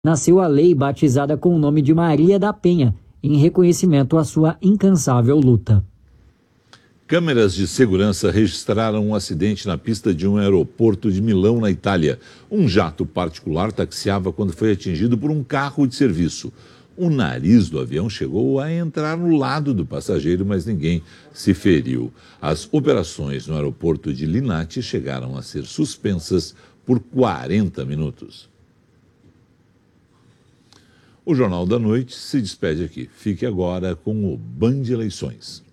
nasceu a lei batizada com o nome de Maria da Penha, em reconhecimento à sua incansável luta. Câmeras de segurança registraram um acidente na pista de um aeroporto de Milão, na Itália. Um jato particular taxiava quando foi atingido por um carro de serviço. O nariz do avião chegou a entrar no lado do passageiro, mas ninguém se feriu. As operações no aeroporto de Linate chegaram a ser suspensas por 40 minutos. O Jornal da Noite se despede aqui. Fique agora com o Band Eleições.